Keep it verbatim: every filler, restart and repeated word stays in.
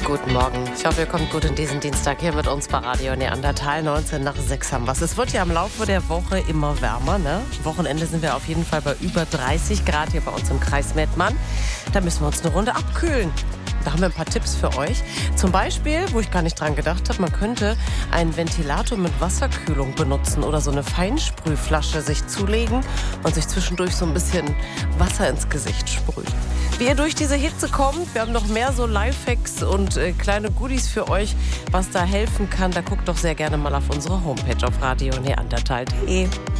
Guten Morgen. Ich hoffe, ihr kommt gut in diesen Dienstag hier mit uns bei Radio Neandertal. neunzehn nach sechs haben wir es. Es wird ja im Laufe der Woche immer wärmer. Ne? Wochenende sind wir auf jeden Fall bei über dreißig Grad hier bei uns im Kreis Mettmann. Da müssen wir uns eine Runde abkühlen. Da haben wir ein paar Tipps für euch. Zum Beispiel, wo ich gar nicht dran gedacht habe, man könnte einen Ventilator mit Wasserkühlung benutzen oder so eine Feinsprühflasche sich zulegen und sich zwischendurch so ein bisschen Wasser ins Gesicht sprühen. Wie ihr durch diese Hitze kommt, wir haben noch mehr so Lifehacks und äh, kleine Goodies für euch, was da helfen kann. Da guckt doch sehr gerne mal auf unsere Homepage auf radio neandertal punkt de.